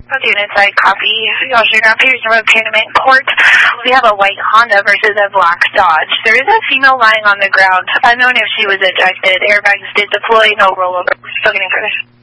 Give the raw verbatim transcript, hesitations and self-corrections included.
Units, I copy. Y'all should not Peterson Road, Panamint Court. We have a white Honda versus a black Dodge. There is a female lying on the ground. Unknown if she was ejected. Airbags did deploy. No rollover. Still getting further.